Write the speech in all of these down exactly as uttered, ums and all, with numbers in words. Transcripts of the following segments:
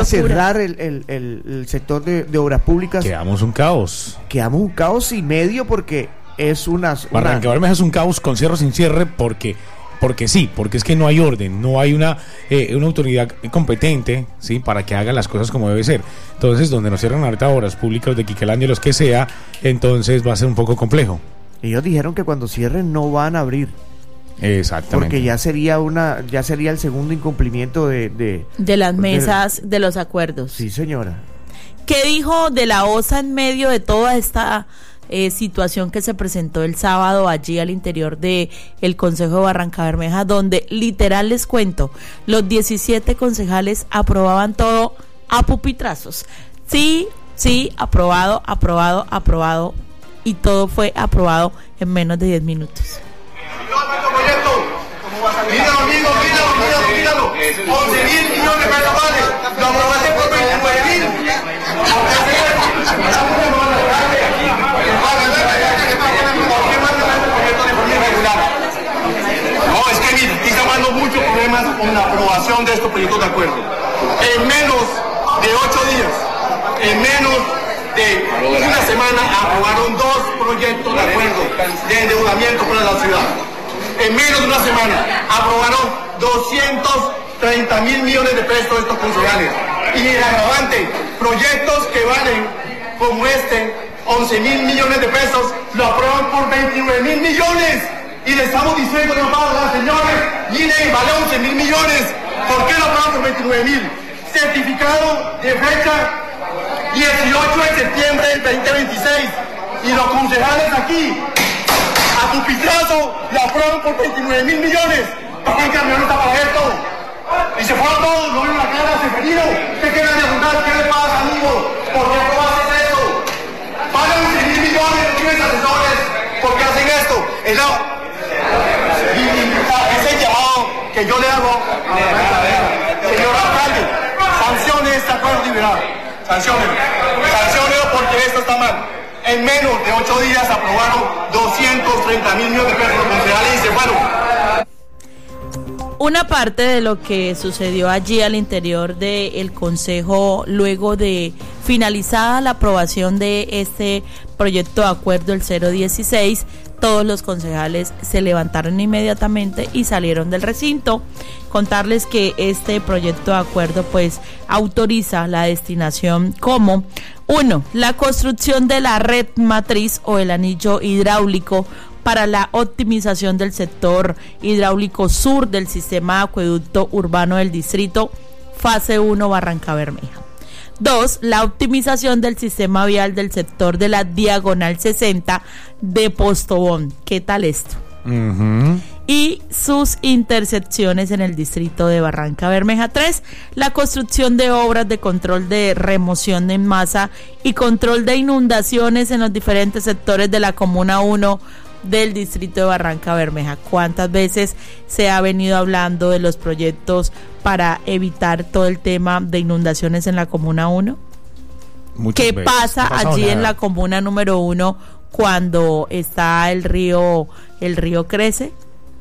cerrar el, el, el, el sector de, de obras públicas. Quedamos un caos. Quedamos un caos y medio porque es una... Barranca Bermeja es un caos con cierre o sin cierre porque... Porque sí, porque es que no hay orden, no hay una eh, una autoridad competente, sí, para que hagan las cosas como debe ser. Entonces, donde nos cierran ahorita obras públicas de Quiquelandia, los que sea, entonces va a ser un poco complejo. Ellos dijeron que cuando cierren no van a abrir. Exactamente. Porque ya sería una, ya sería el segundo incumplimiento de de, de las mesas, de, de los acuerdos. Sí, señora. ¿Qué dijo de la OSA en medio de toda esta Eh, situación que se presentó el sábado allí al interior de el Consejo de Barranca Bermeja, donde literal les cuento, los diecisiete concejales aprobaban todo a pupitrazos? Sí, sí, aprobado, aprobado, aprobado, y todo fue aprobado en menos de diez minutos. Míralo, míralo, míralo, míralo, míralo. once mil millones de pesos vale. Lo aprobaste por veintinueve mil. No, es que mire, aquí estamos dando muchos problemas con la aprobación de estos proyectos de acuerdo. En menos de ocho días, en menos de una semana, aprobaron dos proyectos de acuerdo de endeudamiento para la ciudad. En menos de una semana aprobaron doscientos treinta mil millones de pesos estos concejales. Y el agravante, proyectos que valen como este, once mil millones de pesos, lo aprueban por veintinueve mil millones. Y le estamos diciendo que no pagan, señores, miren, vale once mil millones. ¿Por qué lo aprueban por veintinueve mil? Certificado de fecha dieciocho de septiembre del veinte veintiséis. Y los concejales aquí, a pupitrazo, lo aprueban por veintinueve mil millones. ¿Para qué camión está para esto? Y se fueron todos, no vieron la cara, Seferino. ¿Qué quieren preguntar? ¿Qué le pasa, amigo? ¿Por qué haces eso? Pagan once mil millones, no tienes asesores. ¿Por qué hacen esto? Es la... y, y, ese llamado que yo le hago a la señor alcalde, sancione este acuerdo liberal. Sanciónelo. Sanciónelo porque esto está mal. En menos de ocho días aprobaron doscientos treinta mil millones de pesos concejales y se fueron. Una parte de lo que sucedió allí al interior del Consejo, luego de finalizada la aprobación de este proyecto de acuerdo, el cero dieciséis, todos los concejales se levantaron inmediatamente y salieron del recinto. Contarles que este proyecto de acuerdo pues autoriza la destinación como uno, la construcción de la red matriz o el anillo hidráulico para la optimización del sector hidráulico sur del sistema de acueducto urbano del distrito, fase uno, Barranca Bermeja. Dos, la optimización del sistema vial del sector de la Diagonal sesenta de Postobón. ¿Qué tal esto? Uh-huh. Y sus intersecciones en el distrito de Barranca Bermeja. Tres, la construcción de obras de control de remoción en masa y control de inundaciones en los diferentes sectores de la Comuna uno del distrito de Barranca Bermeja. ¿Cuántas veces se ha venido hablando de los proyectos para evitar todo el tema de inundaciones en la Comuna uno? Muchas ¿Qué veces. pasa No ha allí nada. en la Comuna número uno cuando está el río, el río crece?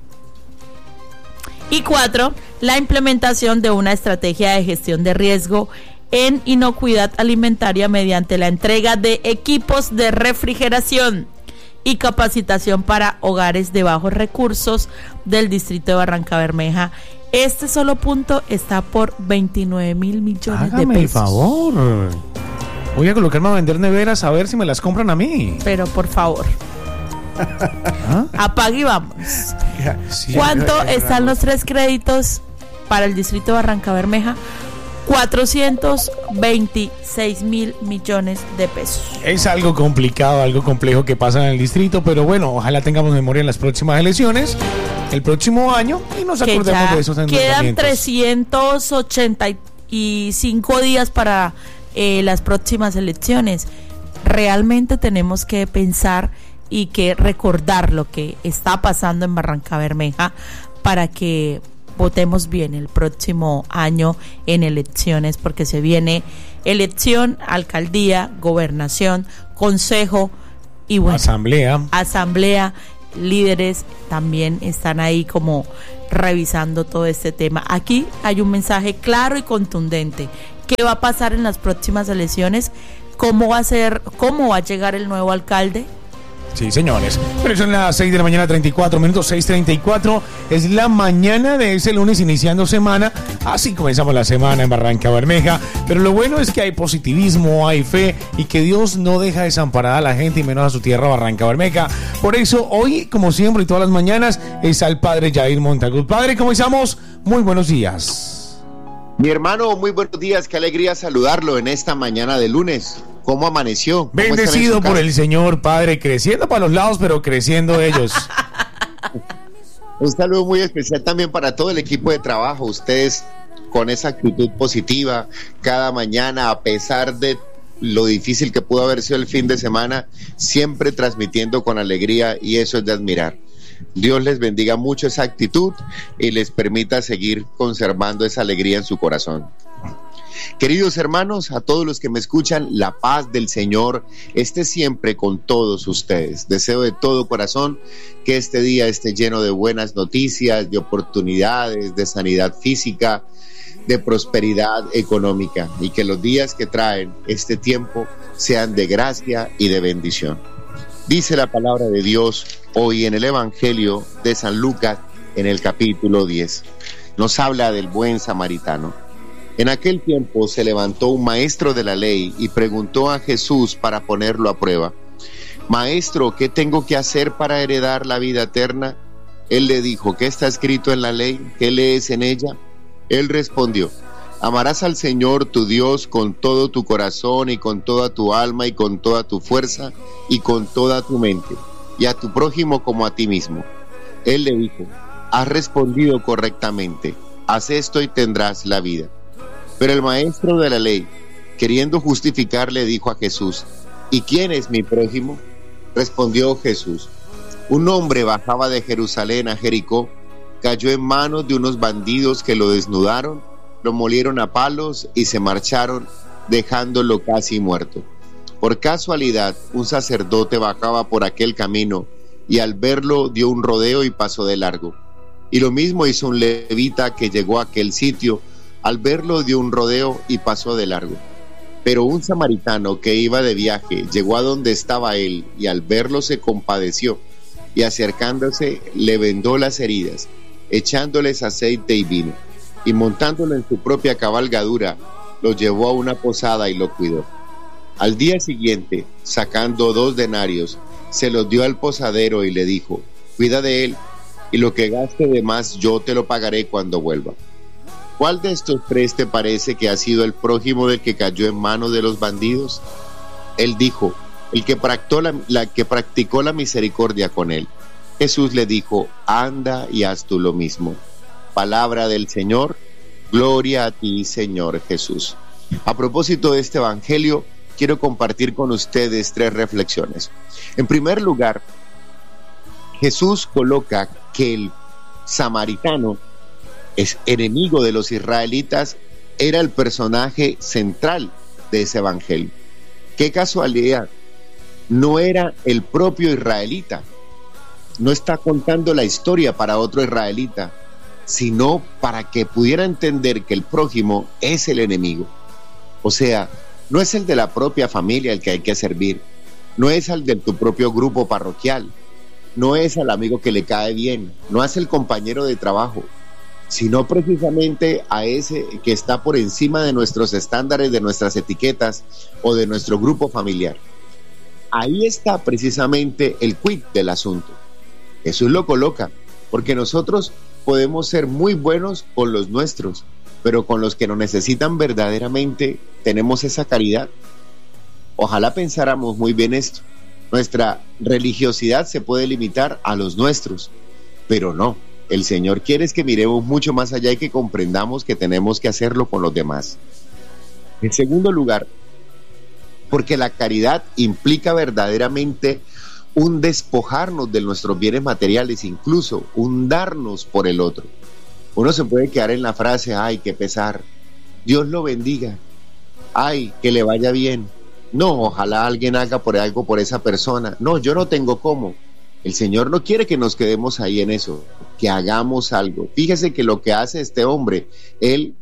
Y cuatro, la implementación de una estrategia de gestión de riesgo en inocuidad alimentaria mediante la entrega de equipos de refrigeración y capacitación para hogares de bajos recursos del distrito de Barranca Bermeja. Este solo punto está por veintinueve mil millones Hágame de el pesos. favor. Voy a colocarme a vender neveras a ver si me las compran a mí. Pero por favor, ¿Ah? apague y vamos. Sí. ¿Cuánto están los tres créditos para el distrito de Barranca Bermeja? cuatrocientos veintiséis mil millones de pesos. Es algo complicado, algo complejo que pasa en el distrito, pero bueno, ojalá tengamos memoria en las próximas elecciones, el próximo año, y nos Que acordemos ya de esos quedan endeudamientos. trescientos ochenta y cinco días para eh, las próximas elecciones. Realmente tenemos que pensar y que recordar lo que está pasando en Barranca Bermeja para que votemos bien el próximo año en elecciones, porque se viene elección, alcaldía, gobernación, consejo y bueno, asamblea. asamblea, líderes también están ahí como revisando todo este tema. Aquí hay un mensaje claro y contundente. qué va a pasar en las próximas elecciones, cómo va a ser, cómo va a llegar el nuevo alcalde. Sí, señores. Pero son las seis de la mañana, treinta y cuatro minutos, seis treinta y cuatro. Es la mañana de ese lunes iniciando semana. Así comenzamos la semana en Barranca Bermeja. Pero lo bueno es que hay positivismo, hay fe y que Dios no deja desamparada a la gente y menos a su tierra, Barranca Bermeja. Por eso, hoy, como siempre y todas las mañanas, está el padre Jair Montagut. Padre, ¿cómo estamos? Muy buenos días. Mi hermano, muy buenos días. Qué alegría saludarlo en esta mañana de lunes. ¿Cómo amaneció? ¿Cómo Bendecido por el Señor, Padre, creciendo para los lados, pero creciendo ellos. Un saludo muy especial también para todo el equipo de trabajo. Ustedes con esa actitud positiva cada mañana, a pesar de lo difícil que pudo haber sido el fin de semana, siempre transmitiendo con alegría, y eso es de admirar. Dios les bendiga mucho esa actitud y les permita seguir conservando esa alegría en su corazón. Queridos hermanos, a todos los que me escuchan, la paz del Señor esté siempre con todos ustedes. Deseo de todo corazón que este día esté lleno de buenas noticias, de oportunidades, de sanidad física, de prosperidad económica, y que los días que traen este tiempo sean de gracia y de bendición. Dice la palabra de Dios hoy en el Evangelio de San Lucas, en el capítulo diez. Nos habla del buen samaritano. En aquel tiempo se levantó un maestro de la ley y preguntó a Jesús para ponerlo a prueba: Maestro, ¿qué tengo que hacer para heredar la vida eterna? Él le dijo: ¿qué está escrito en la ley? ¿Qué lees en ella? Él respondió: amarás al Señor tu Dios con todo tu corazón y con toda tu alma y con toda tu fuerza y con toda tu mente, y a tu prójimo como a ti mismo. Él le dijo: has respondido correctamente, haz esto y tendrás la vida. Pero el maestro de la ley, queriendo justificarle, dijo a Jesús: ¿y quién es mi prójimo? Respondió Jesús: un hombre bajaba de Jerusalén a Jericó, cayó en manos de unos bandidos que lo desnudaron, lo molieron a palos y se marcharon, dejándolo casi muerto. Por casualidad, un sacerdote bajaba por aquel camino y al verlo dio un rodeo y pasó de largo. Y lo mismo hizo un levita que llegó a aquel sitio. Al verlo dio un rodeo y pasó de largo. Pero un samaritano que iba de viaje llegó a donde estaba él y al verlo se compadeció y acercándose le vendó las heridas, echándoles aceite y vino, y montándolo en su propia cabalgadura lo llevó a una posada y lo cuidó. Al día siguiente, sacando dos denarios, se los dio al posadero y le dijo: cuida de él, y lo que gaste de más yo te lo pagaré cuando vuelva. ¿Cuál de estos tres te parece que ha sido el prójimo del que cayó en manos de los bandidos? Él dijo: el que practicó la, la que practicó la misericordia con él. Jesús le dijo: anda y haz tú lo mismo. Palabra del Señor. Gloria a ti, Señor Jesús. A propósito de este evangelio, quiero compartir con ustedes tres reflexiones. En primer lugar, Jesús coloca que el samaritano es enemigo de los israelitas, era el personaje central de ese evangelio. Qué casualidad, no era el propio israelita, no está contando la historia para otro israelita, sino para que pudiera entender que el prójimo es el enemigo. O sea, no es el de la propia familia el que hay que servir, no es el de tu propio grupo parroquial, no es al amigo que le cae bien, no es el compañero de trabajo, sino precisamente a ese que está por encima de nuestros estándares, de nuestras etiquetas o de nuestro grupo familiar. Ahí está precisamente el quid del asunto. Jesús lo coloca, porque nosotros podemos ser muy buenos con los nuestros, pero con los que nos necesitan verdaderamente, ¿tenemos esa caridad? Ojalá pensáramos muy bien esto. Nuestra religiosidad se puede limitar a los nuestros, pero no. El Señor quiere es que miremos mucho más allá y que comprendamos que tenemos que hacerlo con los demás. En segundo lugar, porque la caridad implica verdaderamente un despojarnos de nuestros bienes materiales, incluso un darnos por el otro. Uno se puede quedar en la frase: ay, qué pesar, Dios lo bendiga, ay, que le vaya bien. No, ojalá alguien haga por algo por esa persona. No, yo no tengo cómo. El Señor no quiere que nos quedemos ahí en eso, que hagamos algo. Fíjese que lo que hace este hombre, él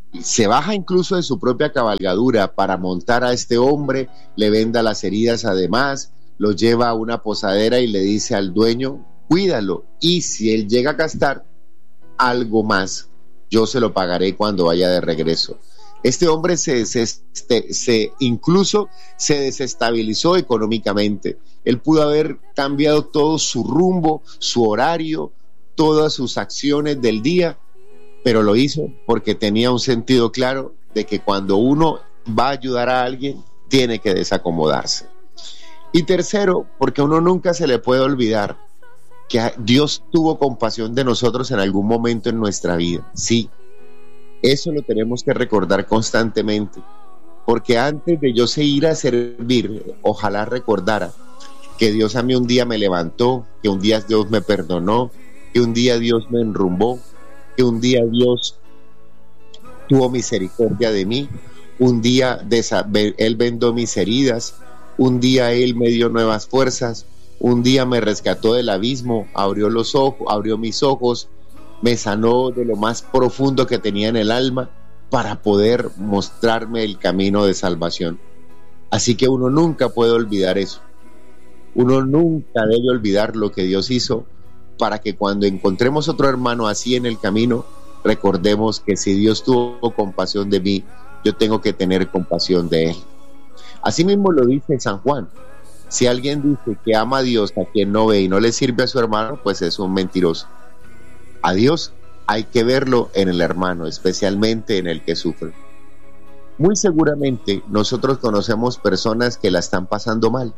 se baja incluso de su propia cabalgadura para montar a este hombre, le venda las heridas además, lo lleva a una posadera y le dice al dueño, cuídalo, y si él llega a gastar algo más, yo se lo pagaré cuando vaya de regreso. Este hombre se, se, se, se incluso se desestabilizó económicamente. Él pudo haber cambiado todo su rumbo, su horario, todas sus acciones del día, pero lo hizo porque tenía un sentido claro de que cuando uno va a ayudar a alguien, tiene que desacomodarse. Y tercero, porque a uno nunca se le puede olvidar que Dios tuvo compasión de nosotros en algún momento en nuestra vida. Sí, eso lo tenemos que recordar constantemente, porque antes de yo seguir a servir, ojalá recordara que Dios a mí un día me levantó, que un día Dios me perdonó, que un día Dios me enrumbó, que un día Dios tuvo misericordia de mí, un día Él vendó mis heridas, un día Él me dio nuevas fuerzas, un día me rescató del abismo, abrió los ojos, abrió mis ojos, me sanó de lo más profundo que tenía en el alma para poder mostrarme el camino de salvación. Así que uno nunca puede olvidar eso. Uno nunca debe olvidar lo que Dios hizo, para que cuando encontremos otro hermano así en el camino, recordemos que si Dios tuvo compasión de mí, yo tengo que tener compasión de Él. Así mismo lo dice San Juan. Si alguien dice que ama a Dios a quien no ve y no le sirve a su hermano, pues es un mentiroso. A Dios hay que verlo en el hermano, especialmente en el que sufre. Muy seguramente nosotros conocemos personas que la están pasando mal.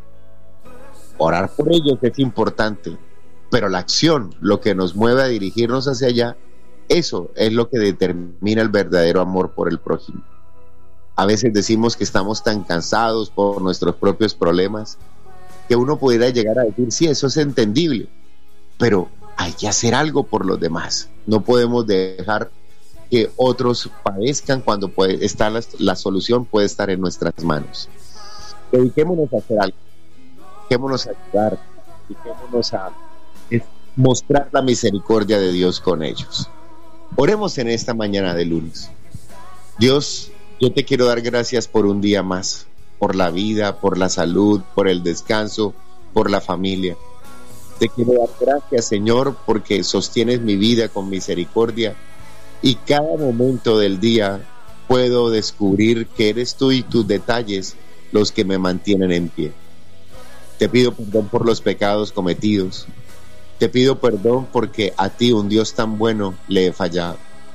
Orar por ellos es importante, pero la acción, lo que nos mueve a dirigirnos hacia allá, eso es lo que determina el verdadero amor por el prójimo. A veces decimos que estamos tan cansados por nuestros propios problemas que uno pudiera llegar a decir, sí, eso es entendible, pero hay que hacer algo por los demás. No podemos dejar que otros padezcan cuando puede estar la, la solución puede estar en nuestras manos. Dediquémonos a hacer algo, dediquémonos a ayudar, dediquémonos a mostrar la misericordia de Dios con ellos. Oremos en esta mañana de lunes. Dios, yo te quiero dar gracias por un día más, por la vida, por la salud, por el descanso, por la familia. Te quiero dar gracias, Señor, porque sostienes mi vida con misericordia y cada momento del día puedo descubrir que eres tú y tus detalles los que me mantienen en pie. Te pido perdón por los pecados cometidos. Te pido perdón porque a ti, un Dios tan bueno, le he fallado.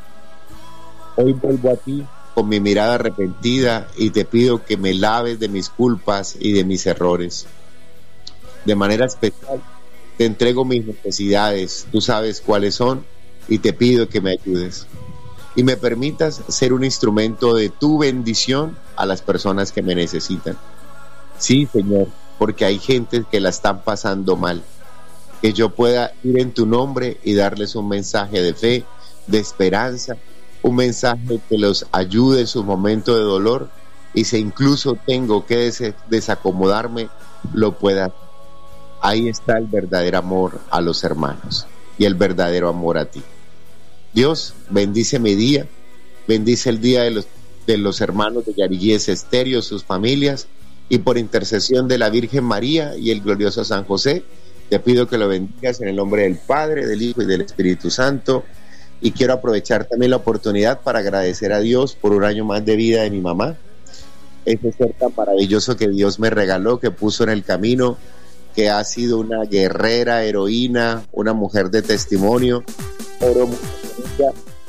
Hoy vuelvo a ti con mi mirada arrepentida y te pido que me laves de mis culpas y de mis errores. De manera especial, te entrego mis necesidades, tú sabes cuáles son, y te pido que me ayudes. Y me permitas ser un instrumento de tu bendición a las personas que me necesitan. Sí, Señor, porque hay gente que la están pasando mal. Que yo pueda ir en tu nombre y darles un mensaje de fe, de esperanza, un mensaje que los ayude en su momento de dolor, y si incluso tengo que des- desacomodarme, lo pueda. Ahí está el verdadero amor a los hermanos y el verdadero amor a ti. Dios, bendice mi día, bendice el día de los, de los hermanos de Yariguíes Estéreo, sus familias, y por intercesión de la Virgen María y el glorioso San José, te pido que lo bendigas en el nombre del Padre, del Hijo y del Espíritu Santo. Y quiero aprovechar también la oportunidad para agradecer a Dios por un año más de vida de mi mamá, ese ser tan maravilloso que Dios me regaló, que puso en el camino, que ha sido una guerrera, heroína, una mujer de testimonio. Oro mucho por ella.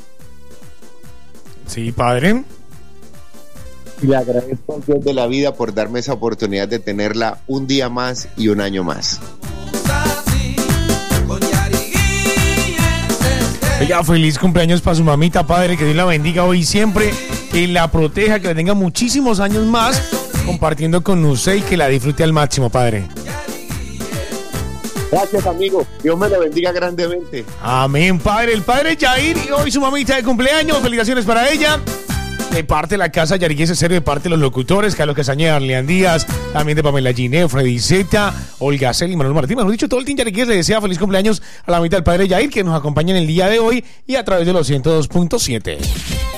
Sí, padre. Y le agradezco al Dios de la vida por darme esa oportunidad de tenerla un día más y un año más. Oiga, feliz cumpleaños para su mamita, padre, que Dios la bendiga hoy y siempre, que la proteja, que la tenga muchísimos años más compartiendo con usted y que la disfrute al máximo, padre. Gracias, amigo. Dios me lo bendiga grandemente. Amén, padre. El padre Jair y hoy su mamita de cumpleaños. Felicitaciones para ella. De parte de la casa Yariguíes Estéreo, de parte de los locutores, Carlos Castañeda, Leán Díaz, también de Pamela Giné, Freddy Zeta, Olga Celi, Manuel Martín. Mejor dicho, todo el team Yariguíes le desea feliz cumpleaños a la mitad del padre Jair, que nos acompaña en el día de hoy y a través de los ciento dos punto siete.